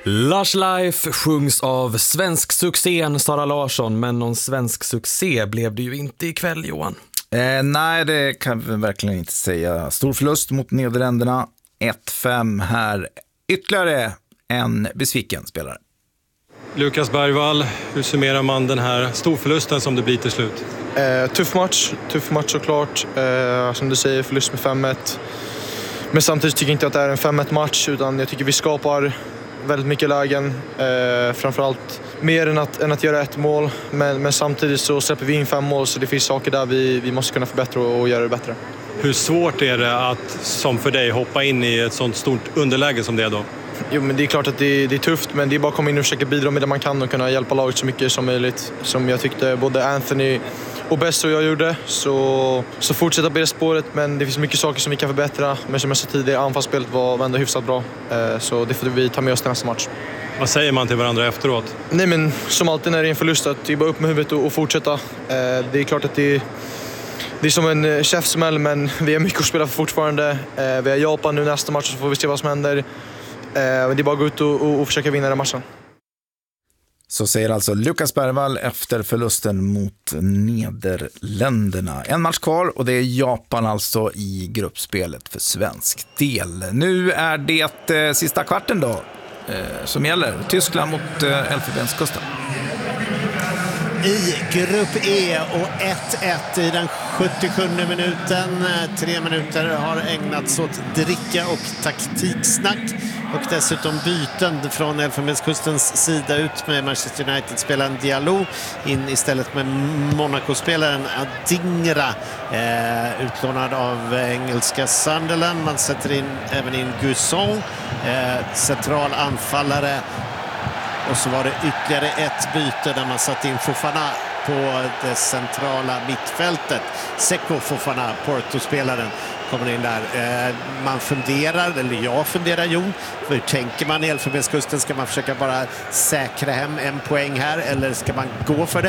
Lush Life sjungs av svensk succén Sara Larsson, men någon svensk succé blev det ju inte ikväll, Johan. Nej, det kan vi verkligen inte säga. Stor förlust mot Nederländerna, 1-5 här. Ytterligare en besviken spelare. Lukas Bergvall, hur summerar man den här storförlusten som det blir till slut? Tuff match såklart. Som du säger, förlust med 5-1. Men samtidigt tycker jag inte att det är en 5-1 match, utan jag tycker vi skapar väldigt mycket lägen. Framförallt mer än att göra ett mål. Men samtidigt så släpper vi in 5 mål, så det finns saker där vi måste kunna förbättra och göra det bättre. Hur svårt är det att, som för dig, hoppa in i ett sånt stort underläge som det är då? Jo, men det är klart att det är tufft, men det är bara att komma in och försöka bidra med det man kan och kunna hjälpa laget så mycket som möjligt. Som jag tyckte både Anthony och Bess och jag gjorde. Så fortsätta på det spåret, men det finns mycket saker som vi kan förbättra. Men som jag sa tidigare, anfallsspelet var ändå hyfsat bra. Så det får vi ta med oss till nästa match. Vad säger man till varandra efteråt? Nej, men som alltid när det är en förlust, att det är bara upp med huvudet och fortsätta. Det är klart att det är som en käftsmäll, men vi har mycket att spela för fortfarande. Vi har Japan nu nästa match, så får vi se vad som händer. Det är bara att gå ut och försöka vinna den matchen. Så säger alltså Lukas Bergvall efter förlusten mot Nederländerna. En match kvar och det är Japan alltså i gruppspelet för svensk del. Nu är det sista kvarten då som gäller. Tyskland mot Elfenbenskusten. I grupp E och 1-1 i den 77 minuten. 3 minuter har ägnats åt dricka och taktiksnack och dessutom byten från Elfenbenskustens sida, ut med Manchester United-spelaren Diallo, in istället med Monaco-spelaren Adingra, utlånad av engelska Sunderland. Man sätter även in Gusson, central anfallare. Och så var det ytterligare ett byte där man satt in Fofana på det centrala mittfältet. Seko Fofana, Porto-spelaren, kommer in där. Man funderar, eller jag funderar, Jon. Hur tänker man i Elfenbenskusten? Ska man försöka bara säkra hem en poäng här, eller ska man gå för det?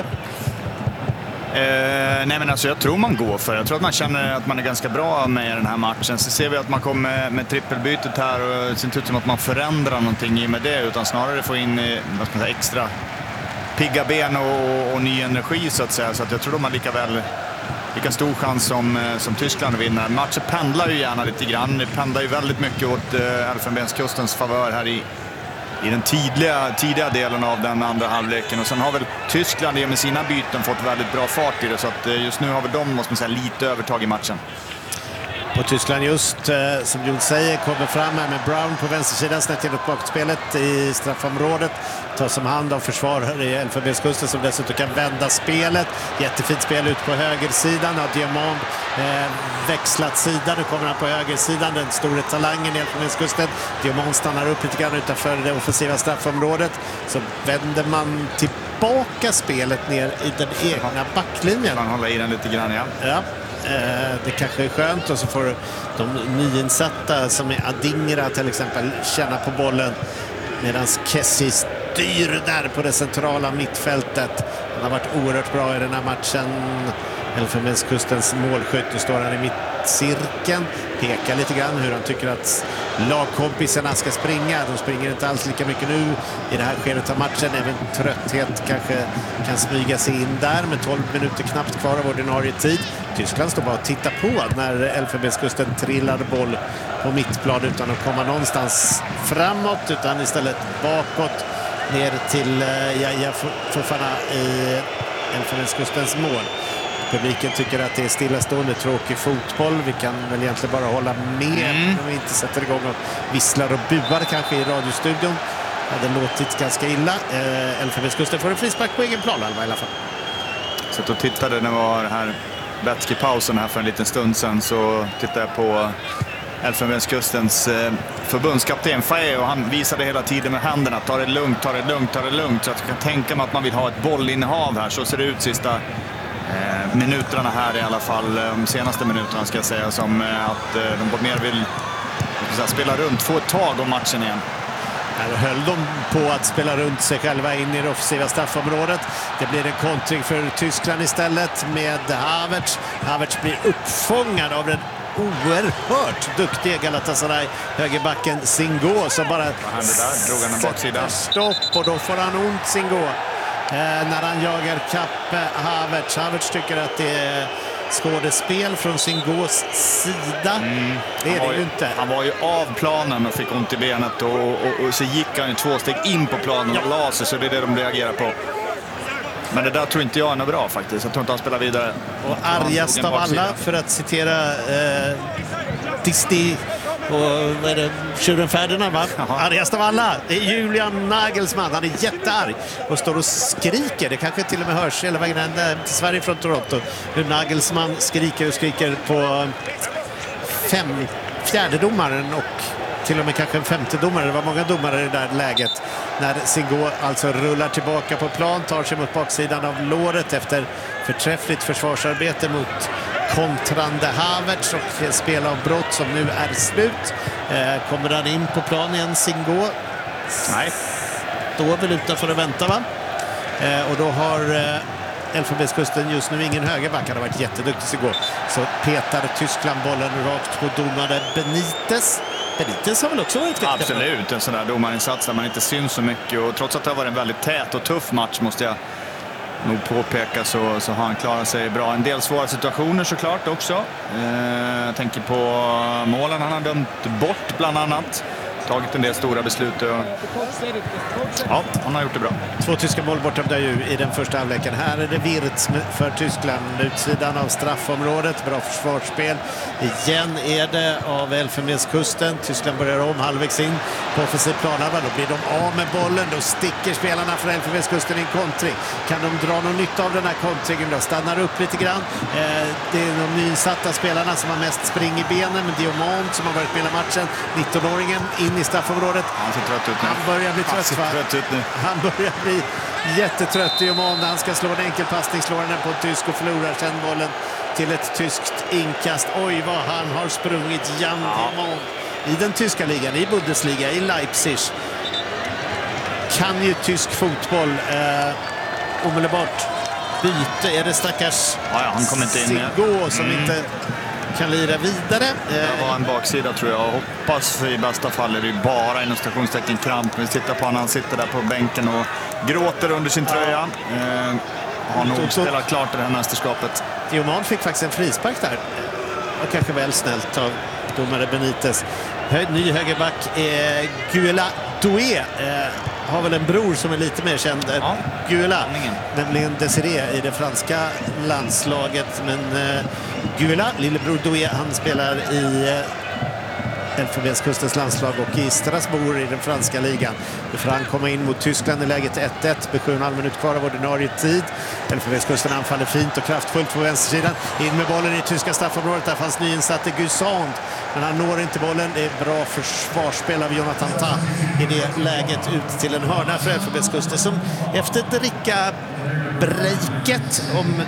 Nej, men alltså jag tror man går för det. Jag tror att man känner att man är ganska bra med den här matchen. Så ser vi att man kommer med trippelbytet här och det ser inte ut som att man förändrar någonting i med det, utan snarare får in extra pigga ben och ny energi så att säga. Så att jag tror de har lika stor chans som Tyskland vinner. Matchen pendlar ju gärna lite grann. Det pendlar ju väldigt mycket åt Elfenbenskustens favör här i den tidiga delen av den andra halvleken. Och sen har väl Tyskland med sina byten fått väldigt bra fart i det, så att just nu har väl de, måste man säga, lite övertag i matchen. Och Tyskland just, som Jon säger, kommer fram här med Brown på vänstersidan, snett inåt bakspelet i straffområdet. Tas som hand av försvarare i Elfenbenskusten som dessutom kan vända spelet. Jättefint spel ut på högersidan. Har Diamond växlat sida. Nu kommer han på högersidan, den stora talangen i Elfenbenskusten. Diamond stannar upp lite grann utanför det offensiva straffområdet. Så vänder man tillbaka spelet ner i den egna backlinjen. Man håller i den lite grann, ja. Det kanske är skönt, och så får de nyinsatta som är Adingra till exempel känna på bollen, medan Kessie styr där på det centrala mittfältet. Han har varit oerhört bra i den här matchen. Elfenbenskustens målskytt, nu står han i mittcirkeln, pekar lite grann hur han tycker att lagkompisarna ska springa. De springer inte alls lika mycket nu i det här skedet av matchen. Även trötthet kanske kan smyga sig in där, med 12 minuter knappt kvar av ordinarie tid. Tyskland står bara och tittar på när Elfenbenskusten trillar boll på mittplan utan att komma någonstans framåt, utan istället bakåt ner till Fofana i Elfenbenskustens mål. Publiken tycker att det är stillastående, tråkig fotboll. Vi kan väl egentligen bara hålla med om vi inte sätter igång och visslar och buar kanske i radiostudion. Det hade låtit ganska illa. Elfenbenskusten får en frispark på egen plan i alla fall. Så då tittade när det var här Betski-pausen här för en liten stund sedan, så tittade jag på Elfenbenskustens förbundskapten Faye, och han visade hela tiden med händerna: ta det lugnt, ta det lugnt, ta det lugnt. Så jag kan tänka mig att man vill ha ett bollinnehav här. Så ser det ut sista minuterna här i alla fall, de senaste minuterna ska jag säga, som att de på mer vill spela runt, få ett tag om matchen igen. Här höll de på att spela runt sig själva in i det offensiva straffområdet. Det blir en kontring för Tyskland istället med Havertz. Havertz blir uppfångad av den oerhört duktig Galatasaray högerbacken Singo som bara drog han en baksida. Stopp och då får han ont Singo när han jagar kapp Havertz. Havertz tycker att det är skådespel från Singos sida. Det är det ju inte. Han var ju av planen och fick ont i benet och så gick han ju 2 steg in på planen och la sig, så det är det de reagerar på. Men det där tror inte jag är något bra faktiskt. Jag tror inte han spelar vidare. Och argast av alla, för att citera Disney och vad är det? Tjuren Ferdinand, va? Argast av alla, det är Julian Nagelsmann. Han är jättearg och står och skriker. Det kanske till och med hörs hela vägen ända till Sverige från Toronto. Hur Nagelsmann skriker och skriker på fjärdedomaren och till och med kanske en femte domare. Det var många domare i det där läget. När Singo alltså rullar tillbaka på plan, tar sig mot baksidan av låret efter förträffligt försvarsarbete mot kontrande Havertz och spelavbrott som nu är slut. Kommer han in på plan igen, Singo? Nej. Står väl utanför och väntar, va? Och då har Elfenbenskusten just nu ingen högerback. Han har varit jätteduktig igår. Så petar Tyskland bollen rakt på domare Benitez. Benitez har väl också varit viktig? Absolut, en sån där domarinsats där man inte syns så mycket. Och trots att det har varit en väldigt tät och tuff match, måste jag nog påpeka, så har han klarat sig bra. En del svåra situationer såklart också. Jag tänker på målen han har dömt bort bland annat. Tagit en del stora beslut. Ja, han har gjort det bra. 2 tyska mål bortdömda ju i den första halvleken. Här är det Wirtz för Tyskland. Utsidan av straffområdet. Bra försvarsspel. Igen är det av Elfenbenskusten. Tyskland börjar om halvvägs in på offensiv planhalva. Då blir de av med bollen. Då sticker spelarna från Elfenbenskusten i en kontring. Kan de dra någon nytta av den här kontringen? Då stannar upp lite grann. Det är de nyinsatta spelarna som har mest spring i benen. Men Diomand som har varit med i matchen. 19-åringen in i straffområdet. Han ser trött ut nu. Han börjar bli trött, Han börjar bli jättetrött i Oman när han ska slå en enkelpassning, slår den på en tysk och förlorar sen bollen till ett tyskt inkast. Oj, vad han har sprungit, Jan Diomand, i den tyska ligan, i Bundesliga, i Leipzig. Kan ju tysk fotboll omedelbart byte. Är det stackars han kommer inte in Singo som inte kan lira vidare. Det var en baksida tror jag. Hoppas i bästa fall är det bara inom stationstecken kramp. Vi tittar på honom, han sitter där på bänken och gråter under sin tröja. Har nog spelat klart i det här mästerskapet. Diomand fick faktiskt en frispark där. Och kanske väl snällt av domare Benitez. Ny högerback Guela Doué. Har väl en bror som är lite mer känd än Guela, nämligen Desiré i det franska landslaget. Men Guela, lillebror Doué, han spelar i Elfenbenskustens landslag och i Strasbourg i den franska ligan. Nu får han komma in mot Tyskland i läget 1-1 med 7,5 minuter kvar av ordinarie tid. Elfenbenskusten anfaller fint och kraftfullt på vänstersidan. In med bollen i tyska straffområdet. Där fanns nyinsatte Gusand, men han når inte bollen. Det är bra försvarsspel av Jonathan Tah i det läget ut till en hörna för Elfenbenskusten som efter dricka-breaket, om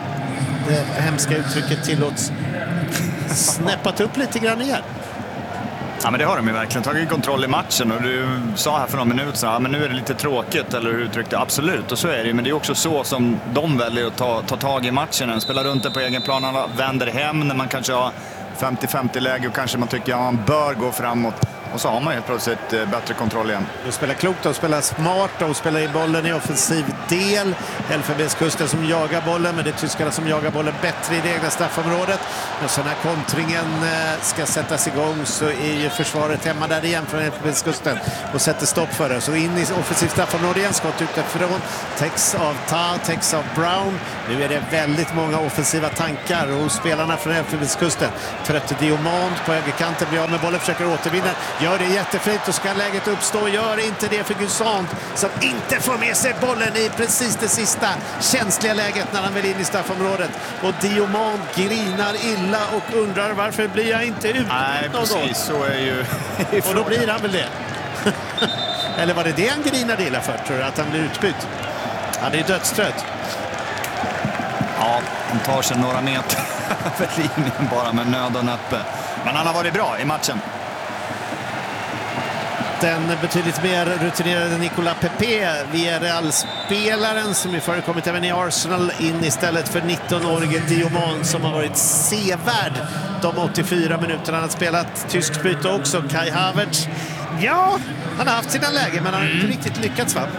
det hemska uttrycket tillåts, snäppat upp lite grann igen. Ja, men det har de ju verkligen tagit kontroll i matchen, och du sa här för någon minut så men nu är det lite tråkigt, eller hur uttryckte? Absolut, och så är det, men det är också så som de väljer att ta tag i matchen. Spela runt det på egen plan, alla vänder hem när man kanske har 50-50 läge och kanske man tycker att man bör gå framåt. Och så har man helt plötsligt bättre kontroll igen. De spelar klokt och spelar smart och spelar i bollen i offensiv del. Elfenbenskusten som jagar bollen, men det är tyskarna som jagar bollen bättre i det egna straffområdet. Men så när kontringen ska sättas igång så är ju försvaret hemma där igen från Elfenbenskusten och sätter stopp för det. Så in i offensiv straffområde igen, skott utifrån. Täcks av Tah, täcks av Brown. Nu är det väldigt många offensiva tankar hos spelarna från Elfenbenskusten. Trött Diomand på högerkanten, blir av med bollen, försöker återvinna. Gör det jättefint och ska läget uppstå. Gör inte det för Gusand som inte får med sig bollen i precis det sista känsliga läget när han vill in i straffområdet. Och Diomand grinar illa och undrar varför blir jag inte ut? Nej, precis. Så är ju... och då blir han väl det. Eller var det han grinade illa för, tror du? Att han blir utbytt? Han är dödstrött. Ja, han tar sig några meter över linjen bara med nöd och näppe. Men han har varit bra i matchen. den betydligt mer rutinerade Nicolas Pepe, Villarreal-spelaren som ju förekommit även i Arsenal, in istället för 19-årige Diomon som har varit sevärd de 84 minuterna han har spelat. Tysk byte också, Kai Havertz. Ja, han har haft sina lägen men han har inte riktigt lyckats, va?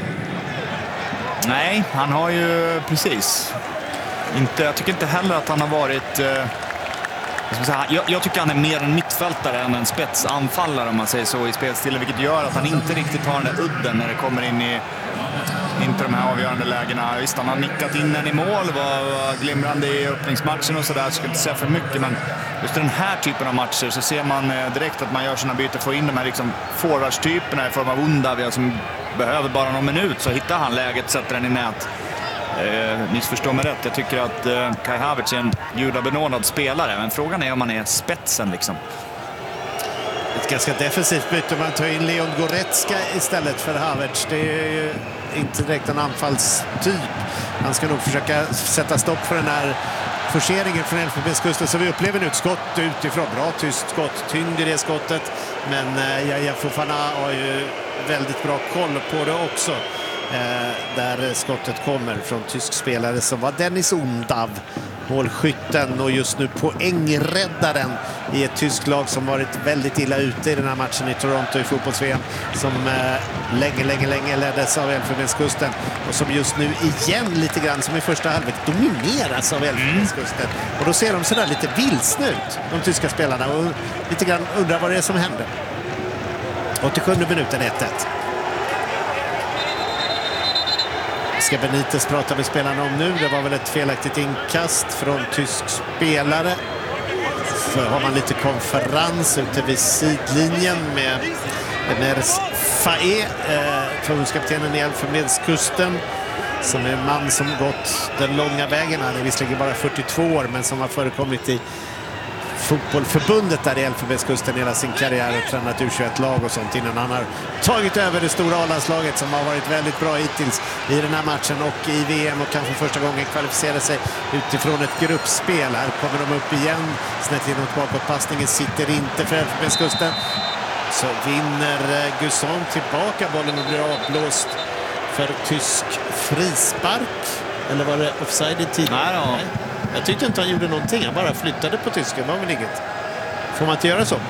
Nej, han har ju precis inte, jag tycker inte heller att han har varit jag tycker han är mer en mittfältare än en spetsanfallare, om man säger så, i spelstilen, vilket gör att han inte riktigt har den där udden när det kommer in i inte de här avgörande lägena. Visst, han har nickat in den i mål, var glimrande i öppningsmatchen och sådär, ska inte säga för mycket, men just den här typen av matcher så ser man direkt att man gör sina byten, får in de här liksom forwardstyperna i form av Undavia som behöver bara någon minut, så hittar han läget, sätter den i nät. Missförstå mig rätt, jag tycker att Kai Havertz är en gudabenådad spelare, men frågan är om han är spetsen liksom. Ett ganska defensivt byte, man tar in Leon Goretzka istället för Havertz. Det är ju inte direkt en anfallstyp. Han ska nog försöka sätta stopp för den här forceringen från Elfenbenskusten, så vi upplever nu ett skott utifrån. Bra tyst skott, tyngd i det skottet, men Yahya Fofana har ju väldigt bra koll på det också. Där skottet kommer från tysk spelare som var Dennis Undav, målskytten och just nu poängräddaren i ett tysk lag som varit väldigt illa ute i den här matchen i Toronto i fotbolls-VM, som länge leddes av Elfenbenskusten och som just nu igen lite grann som i första halvlek domineras av Elfenbenskusten. Och då ser de sådär lite vilsna ut, de tyska spelarna, och lite grann undrar vad det är som händer. 87 minuten 1-1. Ska Benitez prata med spelarna om nu. Det var väl ett felaktigt inkast från tysk spelare. Så har man lite konferens ute vid sidlinjen med Emers Faé, förbundskaptenen i Elfenbenskusten, som är en man som gått den långa vägen. Han är visserligen bara 42 år, men som har förekommit i fotbollförbundet där i Elfenbenskusten hela sin karriär och tränat U21-lag och sånt innan han har tagit över det stora A-landslaget som har varit väldigt bra hittills i den här matchen och i VM, och kan för första gången kvalificera sig utifrån ett gruppspel. Här kommer de upp igen, snett inåt bakåtpassningen sitter inte för Elfenbenskusten. Så vinner Gusson tillbaka bollen och blir avblåst för tysk frispark. Eller var det offside i tiden? Nej. Jag tyckte inte han gjorde någonting, han bara flyttade på tysken, var väl inget. Får man inte göra så?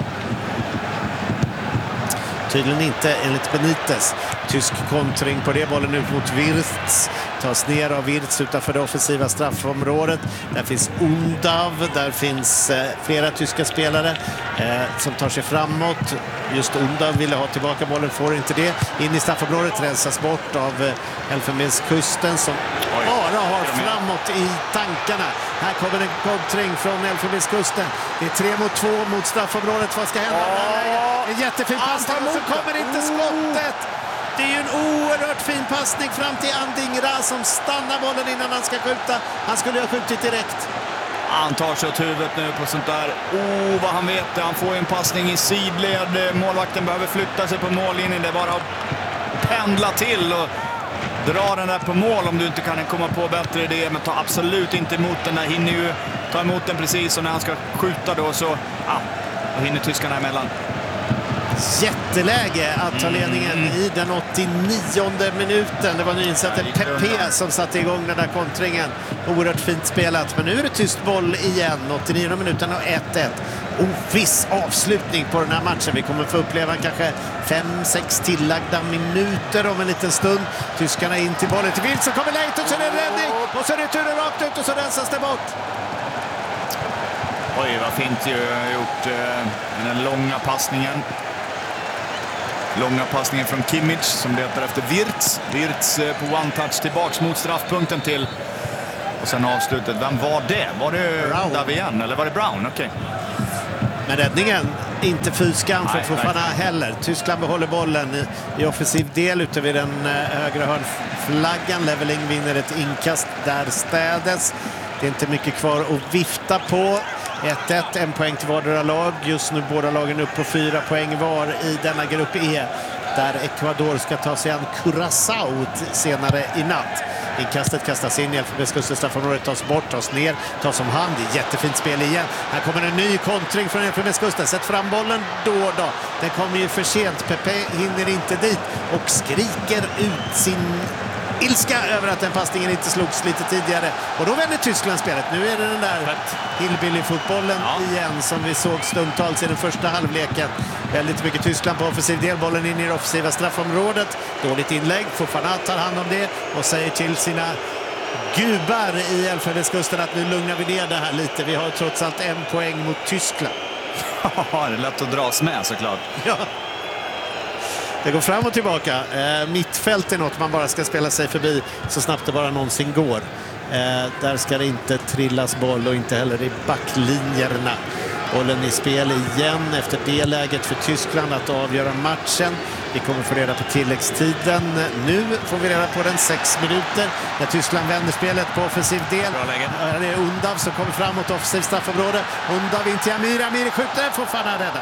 Tydligen inte enligt Benitez. Tysk kontring på det, bollen ut mot Wirtz. Tas ner av Wirtz utanför det offensiva straffområdet. Där finns Undav, där finns flera tyska spelare som tar sig framåt. Just Undav ville ha tillbaka bollen, får inte det. In i straffområdet, rensas bort av Elfenbenskusten som bara har framåt i tankarna. Här kommer en kontring från Elfenbenskusten. Det är 3-2 mot straffområdet. Vad ska hända? En jättefin passning och så kommer inte skottet. Det är ju en oerhört fin passning fram till Andingra som stannar bollen innan han ska skjuta. Han skulle ha skjutit direkt. Han tar sig åt huvudet nu på sånt där. Vad han vet det. Han får en passning i sidled. Målvakten behöver flytta sig på mållinjen. Det är bara att pendla till och dra den där på mål om du inte kan komma på bättre idé. Men ta absolut inte emot den där. Hinner ju ta emot den precis, och när han ska skjuta då så då hinner tyskarna emellan. Jätteläge att ta ledningen i den 89:e minuten. Det var nyinsatt Pepe som satte igång den där kontringen. Oerhört fint spelat, men nu är det tyst boll igen. 89 minuten och 1-1. Oviss avslutning på den här matchen. Vi kommer få uppleva kanske 5-6 tillagda minuter om en liten stund. Tyskarna in till bollen till Wirtz, så kommer läget och så är det räddning. Och så är det turen rakt ut och så rensas det bort. Oj, vad fint gjort den långa passningen. Långa passningen från Kimmich som letar efter Wirtz. Wirtz på one-touch tillbaks mot straffpunkten till. Och sen avslutet. Vem var det? Var det Davian eller var det Brown? Okej. Men räddningen, inte fyskan för Fofana heller. Tyskland behåller bollen i offensiv del ute vid den högra hörnflaggan. Leveling vinner ett inkast där städes. Det är inte mycket kvar att vifta på. 1-1, en poäng till vardera lag. Just nu båda lagen upp på 4 poäng var i denna grupp E. där Ecuador ska ta sig an Curaçao senare i natt. Inkastet kastas in i Elfenbenskusten, straffområdet tas bort, tas ner, tas om hand. Det är jättefint spel igen. Här kommer en ny kontring från Elfenbenskusten. Sätt fram bollen då. Den kommer ju för sent. Pepe hinner inte dit och skriker ut sin ilska över att den passningen inte slogs lite tidigare. Och då vänder Tyskland spelet. Nu är det den där hillbilly-fotbollen igen som vi såg stundtals i den första halvleken. Väldigt mycket Tyskland på offensiv del. Bollen in i det offensiva straffområdet. Dåligt inlägg. Fofana tar hand om det och säger till sina gubbar i Elfenbenskusten att nu lugnar vi ner det här lite. Vi har trots allt 1 poäng mot Tyskland. Ja, det är lätt att dras med såklart. Ja. Det går fram och tillbaka. Mittfält är något man bara ska spela sig förbi så snabbt det bara någonsin går. Där ska det inte trillas boll och inte heller i backlinjerna. Bollen i spel igen efter det läget för Tyskland att avgöra matchen. Vi kommer få reda på tilläggstiden. Nu får vi reda på den 6 minuter när Tyskland vänder spelet på offensiv del. Det är Undav som kommer fram mot offensiv straffområde. Undav in till Amiri. Amiri skjuter, får fan rädda.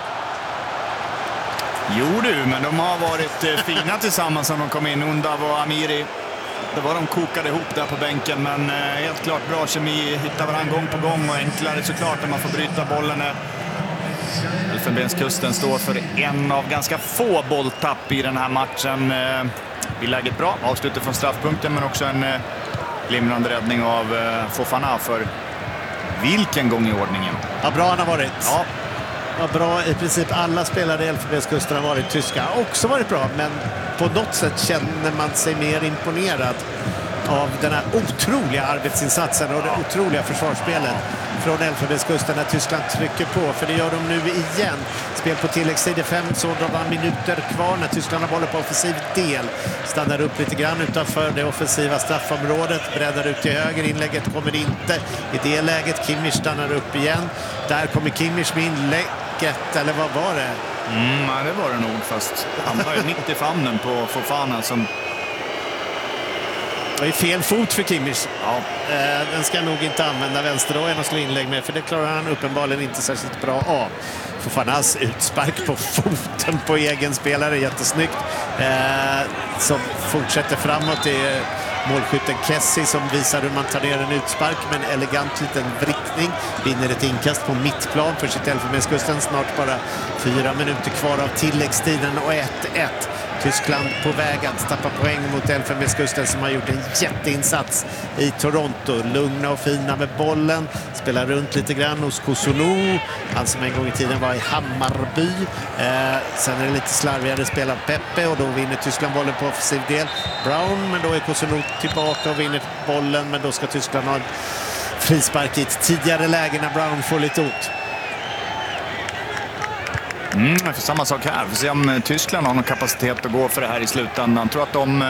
Jo du, men de har varit fina tillsammans som de kom in, Undav och Amiri. Det var de kokade ihop där på bänken, men helt klart bra kemi, hittar varandra gång på gång och enklare såklart när man får bryta bollen. Elfenbenskusten står för en av ganska få bolltapp i den här matchen. I läget bra, avslutet från straffpunkten, men också en glimrande räddning av Fofana för vilken gång i ordningen. Ja, bra han har varit. Ja. Vad bra, i princip alla spelare i Elfenbenskusten har varit tyska. Också varit bra, men på något sätt känner man sig mer imponerad av den här otroliga arbetsinsatsen och det otroliga försvarsspelet från Elfenbenskusten när Tyskland trycker på. För det gör de nu igen. Spel på tilläggstid 5 sådana minuter kvar när Tyskland har bollen på offensiv del. Stannar upp lite grann utanför det offensiva straffområdet. Breddar ut till höger. Inlägget kommer inte. I det läget Kimmich stannar upp igen. Där kommer Kimmich med inlägget. Eller vad var det? Ja, det var det nog, fast han var ju mitt i famnen på Fofana som... Det är fel fot för Kimmich. Ja. Den ska nog inte använda vänsterdojen och slå inlägg med, för det klarar han uppenbarligen inte särskilt bra av. Fofanas utspark på foten på egen spelare, jättesnyggt. Som fortsätter framåt i målskytten Kessie som visar hur man tar ner en utspark med en elegant liten vrickning. Vinner ett inkast på mittplan för sitt Elfenbenskusten. Snart bara 4 minuter kvar av tilläggstiden och 1-1. Tyskland på väg att tappa poäng mot Elfenbenskusten som har gjort en jätteinsats i Toronto. Lugna och fina med bollen. Spelar runt lite grann hos Cousounou. Han som en gång i tiden var i Hammarby. Sen är det lite slarvigare spel av Pepe och då vinner Tyskland bollen på offensiv del. Brown, men då är Cousounou tillbaka och vinner bollen. Men då ska Tyskland ha en frispark i ett tidigare läge när Brown får lite ont. För samma sak här. Vi får se om Tyskland har någon kapacitet att gå för det här i slutändan. Jag tror att de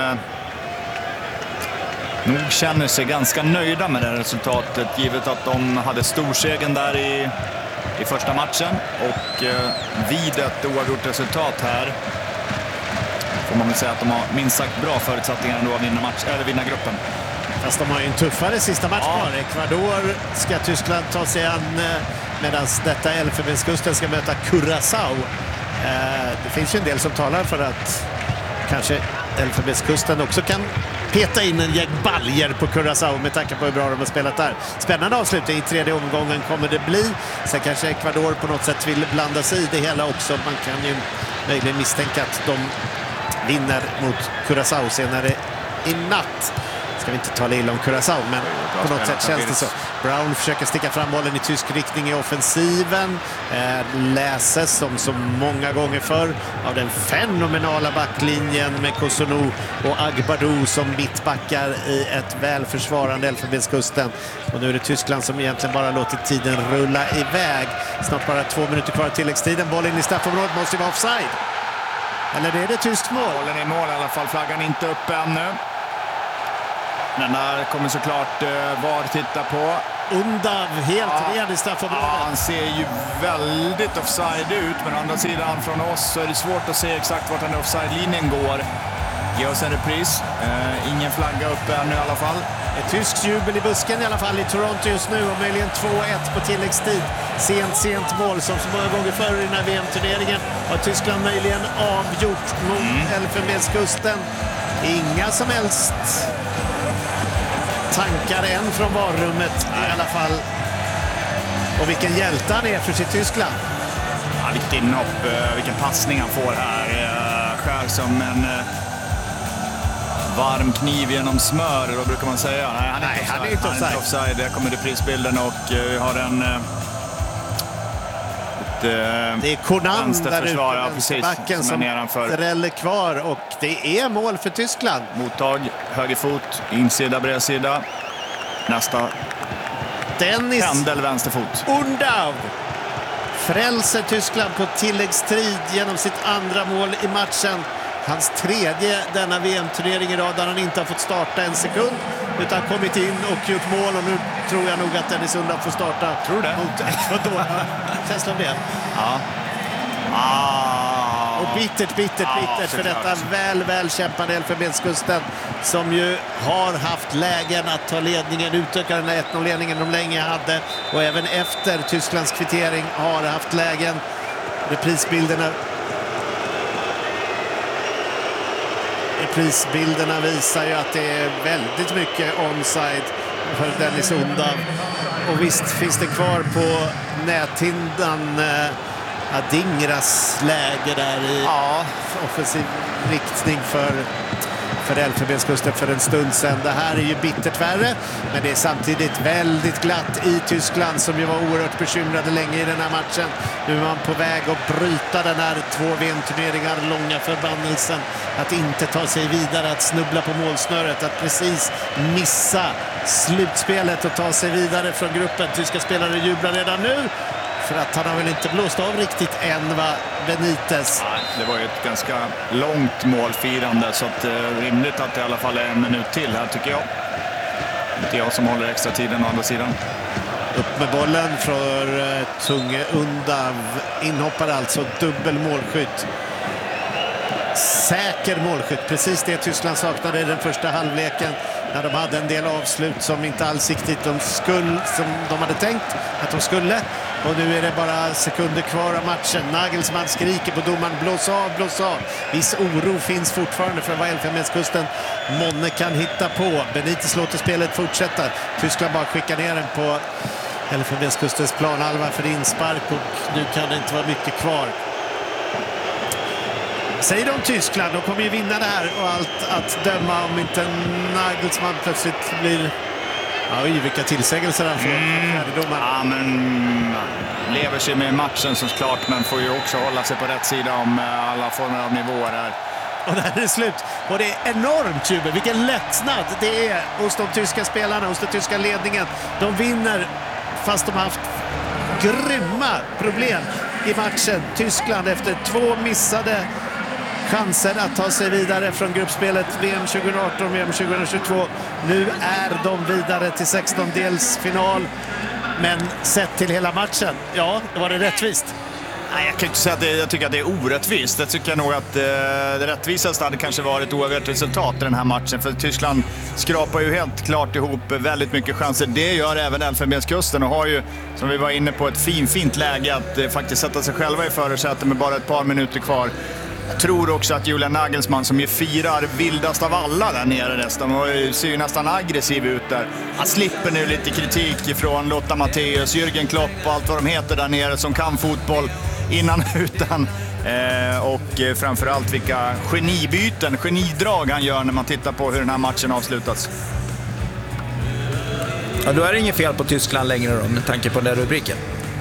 nog känner sig ganska nöjda med det här resultatet, givet att de hade storsegen där i första matchen. Och vid ett oavgjort resultat här får man väl säga att de har minst sagt bra förutsättningar ändå att vinna gruppen. Fast de har ju en tuffare sista match kvar. Ecuador ska Tyskland ta sig an medan detta Elfenbenskusten ska möta Curaçao. Det finns ju en del som talar för att kanske Elfenbenskusten också kan peta in en gäng baljer på Curaçao med tanke på hur bra de har spelat där. Spännande avslutning i tredje omgången kommer det bli. Sen kanske Ecuador på något sätt vill blanda sig i det hela också. Man kan ju möjligen misstänka att de vinner mot Curaçao senare i natt. Ska vi inte tala illa om Curaçao, men på något sätt känns det så. Brown försöker sticka fram bollen i tysk riktning i offensiven. Läses som så många gånger förr av den fenomenala backlinjen med Cousounou och Agbadou som mittbackar i ett väl försvarande Elfenbenskusten. Och nu är det Tyskland som egentligen bara låtit tiden rulla iväg. Snart bara 2 minuter kvar tilläggstiden. Bollen i straffområdet måste vara offside. Eller är det tyskt mål? Bollen i mål i alla fall. Flaggan inte upp ännu. Den där kommer såklart VAR titta på. Undav helt ren i straffområdet. Ja, han ser ju väldigt offside ut, men å andra sidan från oss så är det svårt att se exakt vart den offside-linjen går. Ge oss en repris. Ingen flagga uppe ännu i alla fall. Ett tyskt jubel i busken i alla fall i Toronto just nu och möjligen 2-1 på tilläggstid. Sent mål som så många gånger förr i den här VM-turneringen har Tyskland möjligen avgjort mot Elfenbenskusten. Inga som helst tankar än från varummet i alla fall. Och vilken hjälte han är för sitt Tyskland. Ja, vilket inhopp, vilken passning han får här. Skär som en varm kniv genom smör, vad brukar man säga? Nej, han är inte offside. Där kommer reprisbilden och vi har en... det är Konan där ute, vänsterbacken som dräller kvar och det är mål för Tyskland. Mottag, höger fot, insida, bredsida. Nästa Dennis Pendel, vänsterfot. Undav frälser Tyskland på tilläggstid genom sitt andra mål i matchen. Hans tredje denna VM-turnering i rad där han inte har fått starta en sekund utan kommit in och gjort mål och nu tror jag nog att Dennis Undav får starta mot Ecuador. Känslan av det? Ja. Och bittert för detta väl kämpande Elfenbenskusten som ju har haft lägen att ta ledningen, utöka den här 1-0-ledningen de länge hade och även efter Tysklands kvittering har haft lägen. Reprisbilderna visar ju att det är väldigt mycket onside för Dennis Undav. Och visst finns det kvar på näthindan Adingras läge där i offensiv riktning för Elfenbenskusten för en stund sedan. Det här är ju bittert värre, men det är samtidigt väldigt glatt i Tyskland som ju var oerhört bekymrade länge i den här matchen. Nu är man på väg att bryta den här 2 VM-turneringar långa förbannelsen. Att inte ta sig vidare, att snubbla på målsnöret, att precis missa slutspelet och ta sig vidare från gruppen. Tyska spelare jublar redan nu. För att han har väl inte blåst av riktigt än, va, Benitez? Nej, det var ju ett ganska långt målfirande så att rimligt att det i alla fall är en minut till här tycker jag. Inte jag som håller extra tiden å andra sidan. Upp med bollen för Tunge Undav. Inhoppar alltså, dubbel målskytt. Säker målskytt, precis det Tyskland saknade i den första halvleken när de hade en del avslut som inte alls riktigt som de hade tänkt att de skulle. Och nu är det bara sekunder kvar av matchen. Nagelsmann skriker på domaren, blås av. Viss oro finns fortfarande för vad Elfenbenskusten månne kan hitta på. Benitez låter spelet fortsätta. Tyskland bara skickar ner den på Elfenbenskustens planhalva för inspark och nu kan det inte vara mycket kvar. Säger de Tyskland, de kommer ju vinna det här och allt att döma om inte Nagelsmann plötsligt blir... Oj, vilka tillsägelser han får. Ja, men lever sig med matchen såklart, men får ju också hålla sig på rätt sida om alla former av nivåer här. Och där är det slut. Och det är enormt jubel. Vilken lättnad det är hos de tyska spelarna, hos den tyska ledningen. De vinner fast de har haft grymma problem i matchen. Tyskland efter 2 missade chanser att ta sig vidare från gruppspelet VM 2018 VM 2022. Nu är de vidare till 16-delsfinal. Men sett till hela matchen, ja, var det rättvist? Nej, jag kan inte säga att jag tycker att det är orättvist. Jag tycker nog att det rättvisaste hade kanske varit oavgjort resultat i den här matchen. För Tyskland skrapar ju helt klart ihop väldigt mycket chanser. Det gör även Elfenbenskusten och har ju, som vi var inne på, ett fint läge att faktiskt sätta sig själva i förarsätet med bara ett par minuter kvar. Jag tror också att Julian Nagelsmann, som ju firar vildast av alla där nere nästan, och ser ju nästan aggressiv ut där. Han slipper nu lite kritik från Lotta Matthäus, Jürgen Klopp och allt vad de heter där nere som kan fotboll innan utan. Och framförallt vilka genidrag han gör när man tittar på hur den här matchen avslutas. Ja, då är det inget fel på Tyskland längre då, med tanke på den rubriken.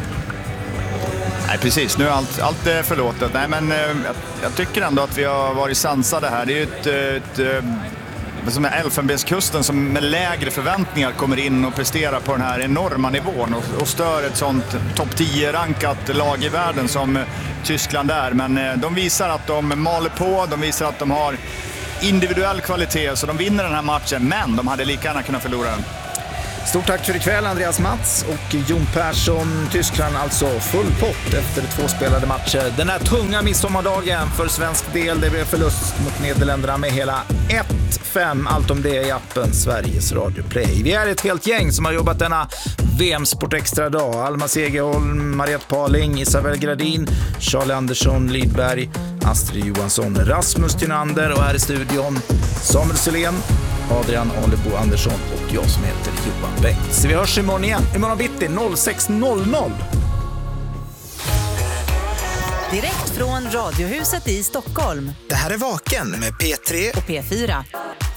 Nej, precis. Nu är allt är förlåtet. Nej, men jag tycker ändå att vi har varit sansade här. Det är ju som är Elfenbenskusten som med lägre förväntningar kommer in och presterar på den här enorma nivån och stör ett sånt topp 10-rankat lag i världen som Tyskland är. Men de visar att de maler på, de visar att de har individuell kvalitet, så de vinner den här matchen, men de hade lika gärna kunnat förlora den. Stort tack för ikväll, Andreas Mats och Jon Persson. Tyskland alltså full pott efter 2 spelade matcher. Den här tunga midsommardagen för svensk del, det blev förlust mot Nederländerna med hela 1-5. Allt om det i appen Sveriges Radio Play. Vi är ett helt gäng som har jobbat denna VM-sport extra dag. Alma Segerholm, Mariette Paling, Isabel Gradin, Charlie Andersson Lidberg, Astrid Johansson, Rasmus Tynander och här i studion Samuel Selén, Adrian Alebo Andersson och jag som heter Johan Bengts. Vi hörs imorgon igen, imorgon bitti 06.00. Direkt från Radiohuset i Stockholm. Det här är Vaken med P3 och P4.